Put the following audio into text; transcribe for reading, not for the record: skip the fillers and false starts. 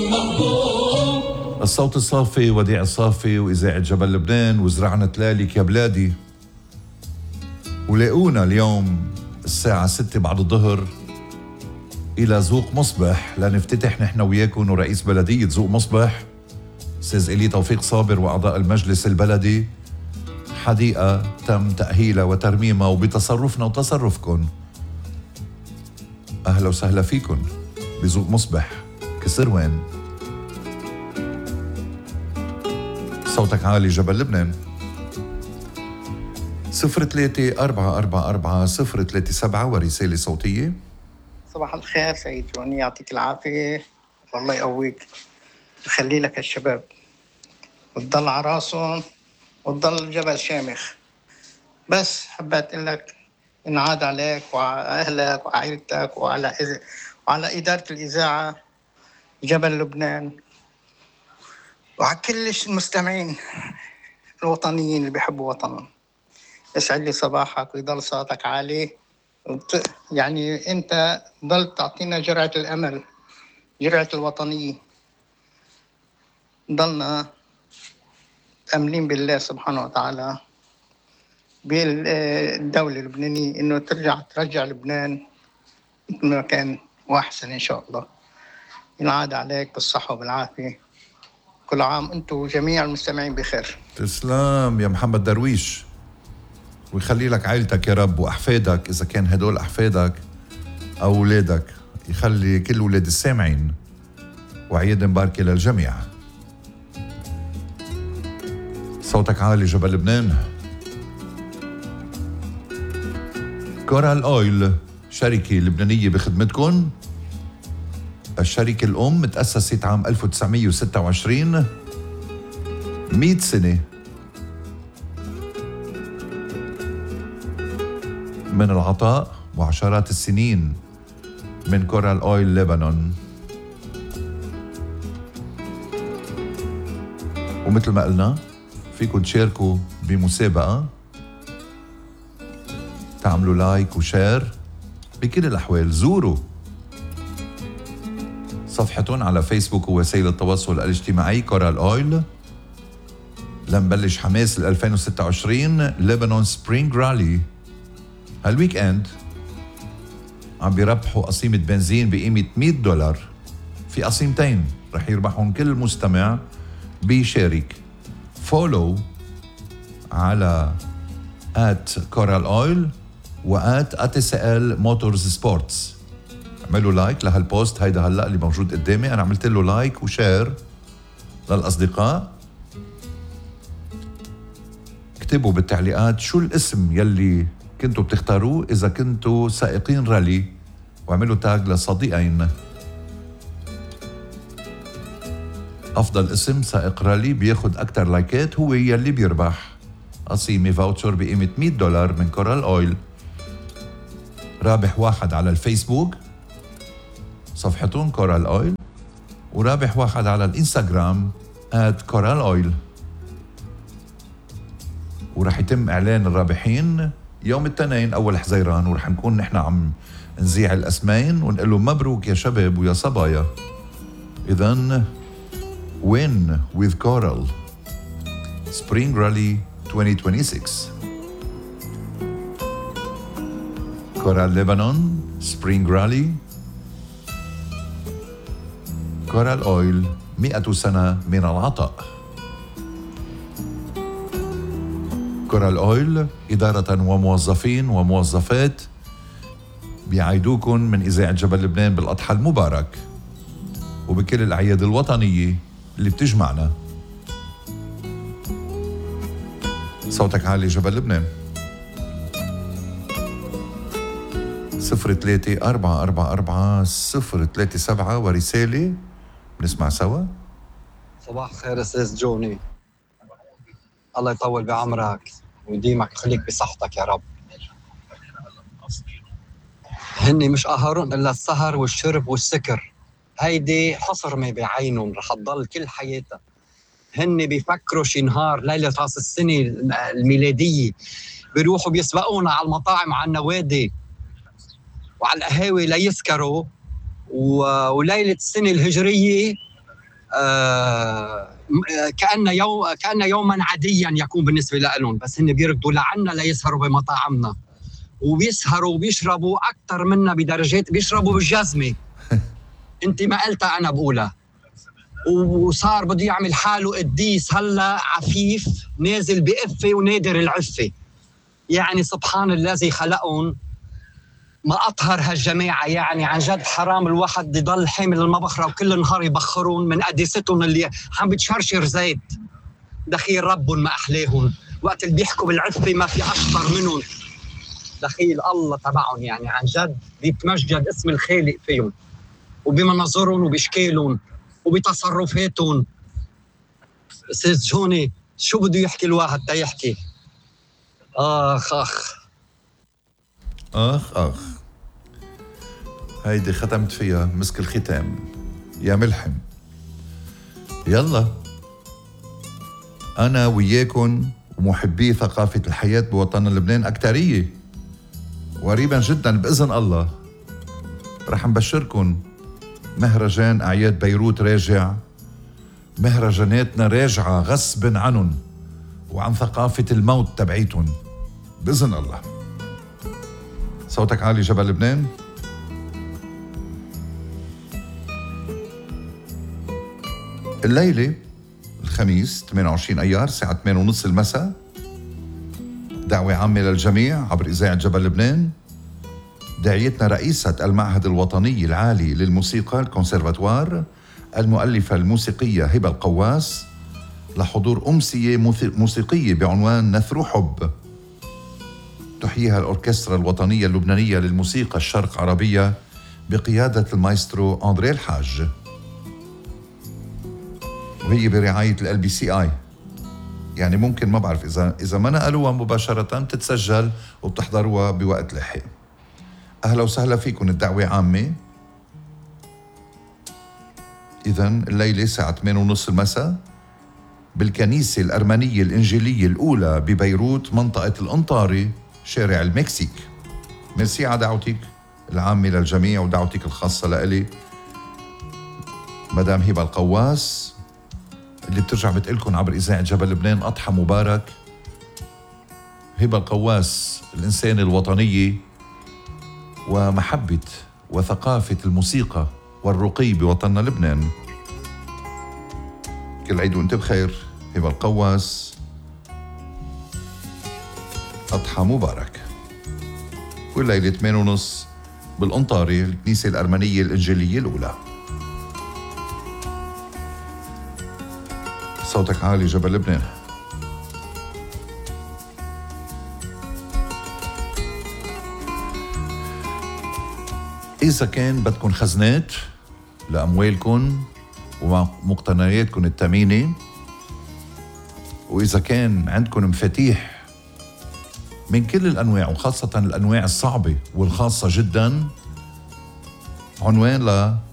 الصوت الصافي وديع الصافي وإذاعة جبل لبنان وزرعنا تلالك يا بلادي. ولاقونا اليوم الساعة 6 بعد الظهر إلى زوق مصبح لنفتتح نحن وياكم ورئيس بلدية زوق مصبح أستاذ إلي توفيق صابر وأعضاء المجلس البلدي حديقة تم تأهيلها وترميمها وبتصرفنا وتصرفكم. أهلا وسهلا فيكم بزوق مصبح كسروان. صوتك عالي جبل لبنان 03-444-037 ورسالة صوتية. صباح الخير سيد جوني، يعطيك العافية والله يقويك يخلي لك الشباب وتضل على راسهم وتضل الجبل شامخ. بس حبيت أقول لك إن عاد عليك وعلى أهلك وعائلتك وعلى إدارة الإذاعة جبل لبنان وعلى كل المستمعين الوطنيين اللي بيحبوا وطنهم. يسعد لي صباحك ويضل صوتك عالي يعني أنت ضل تعطينا جرعة الأمل، جرعة الوطنية. ضلنا أملين بالله سبحانه وتعالى بالدولة اللبنانية إنه ترجع لبنان مثل ما كان وأحسن إن شاء الله. ينعاد عليك بالصحة وبالعافية. كل عام أنتم وجميع المستمعين بخير. تسلم يا محمد درويش ويخلي لك عائلتك يا رب وأحفادك إذا كان هدول أحفادك أو أولادك، يخلي كل أولاد السامعين وعيد مباركة للجميع. صوتك عالي جبل لبنان. كورال أويل شركة لبنانية بخدمتكم. الشركة الأم تأسست عام 1926، 100 سنة من العطاء وعشرات السنين من كورال أويل لبنان. ومثل ما قلنا فيكم تشاركوا بمسابقة، تعملوا لايك وشير. بكل الأحوال زوروا صفحتهم على فيسبوك ووسائل التواصل الاجتماعي كورال أويل. لنبلش حماس 2026 لبنان سبرينغ رالي. هالويك اند عم بيربحوا قصيمة بنزين بقيمة $100. في قصيمتين رح يربحهم كل مستمع بيشارك. فولو على @كورال أويل @ATCL Motors Sports. اعملوا لايك لهالبوست هيدا هلا اللي موجود قدامي. انا عملت له لايك وشير للاصدقاء. اكتبوا بالتعليقات شو الاسم يلي كنتوا بتختاروه اذا كنتوا سائقين رالي، واعملوا تاج لصديقين. افضل اسم سائق رالي بياخد اكتر لايكات هو يلي بيربح قصيمة فاوتشر بقيمة $100 من كورال أويل. رابح واحد على الفيسبوك صفحتهم كورال أويل، ورابح واحد على الانستغرام @كورال أويل. ورح يتم إعلان الرابحين يوم الاثنين أول حزيران، ورح نكون نحن عم نذيع الأسمين ونقول لهم مبروك يا شباب ويا صبايا. إذن win with Coral Spring Rally 2026. كورال لبنان سبرينغ رالي. كورال أويل 100 سنة من العطاء. كورال أويل إدارة وموظفين وموظفات بيعيدوكم من إذاعة جبل لبنان بالأضحى المبارك وبكل الأعياد الوطنية اللي بتجمعنا. صوتك عالي جبل لبنان 03-444-037 ورسالة بنسمع سوا. صباح خير أستاذ جوني، الله يطول بعمرك ويديمك يخليك بصحتك يا رب. هني مش قهرون إلا السهر والشرب والسكر، هيدي حصرمة بعينهم رح تضل كل حياتها. هني بيفكروا شي نهار ليلة راس السنة الميلادية بيروحوا بيسبقونا على المطاعم وعلى النوادي وعلى القهاوي ليسكروا، وليلة السنة الهجرية كأن يوما عاديا يكون بالنسبة لهم، بس هن بيركضوا لعنا ليسهروا بمطاعمنا، وبيسهروا وبيشربوا أكثر منا بدرجات، بيشربوا بالجزمة. انت ما قلتها، أنا بقولها. وصار بده يعمل حاله قديس، هلا عفيف نازل بقفة ونادر العفة. يعني سبحان الذي خلقهم، ما أطهر هالجماعة. يعني عن جد حرام الواحد يضل حامل المبخرة وكل نهار يبخرون من قديستهم اللي عم بتشرشر زيت. دخيل ربهم ما أحلاهم، وقت اللي بيحكوا بالعفة ما في أشطر منهم. دخيل الله تبعهم، يعني عن جد بيتمجد اسم الخالق فيهم، وبمناظرهم وبشكالهم وبتصرفاتهم. أستاذ جوني، شو بده يحكي الواحد تيحكي؟ آخ هيدي ختمت فيها مسك الختام يا ملحم. يلا أنا وياكن ومحبي ثقافة الحياة بوطن لبنان أكترية، وقريبا جدا بإذن الله رح نبشركن مهرجان أعياد بيروت راجع. مهرجاناتنا راجعة غصب عنن وعن ثقافة الموت تبعيتن بإذن الله. صوتك عالي جبل لبنان. الليلة الخميس 28 أيار الساعة 8:30 المساء دعوة عامة للجميع عبر إذاعة جبل لبنان. داعيتنا رئيسة المعهد الوطني العالي للموسيقى الكونسرفاتوار المؤلفة الموسيقية هبة القواس لحضور أمسية موسيقية بعنوان نثر حب تحييها الأوركسترا الوطنية اللبنانية للموسيقى الشرق عربية بقيادة المايسترو أندري الحاج، وهي برعاية LBCI. يعني ممكن ما بعرف إذا ما نقلوها مباشرة تتسجل وبتحضروها بوقت لاحق. أهلا وسهلا فيكم. الدعوة عامة. إذن الليلة الساعة 8:30 المساء بالكنيسة الأرمنية الإنجيلية الأولى ببيروت منطقة الأنطاري شارع المكسيك. ميرسي على دعوتك العامة للجميع ودعوتك الخاصة لإلي مدام هبة القواس اللي بترجع بتقلكن عبر إذاعة جبل لبنان أضحى مبارك. هبة القواس الإنسان الوطنية ومحبة وثقافة الموسيقى والرقي بوطننا لبنان. كل عيد وانت بخير. هبة القواس أضحى مبارك. والليلة 8:30 بالأنطاري الكنيسة الأرمنية الإنجيلية الأولى. صوتك عالي جبل لبنان. إذا كان بدكن خزنات لأموالكن ومقتنياتكن الثمينة، وإذا كان عندكن مفاتيح من كل الأنواع وخاصة الأنواع الصعبة والخاصة جدا، عنوان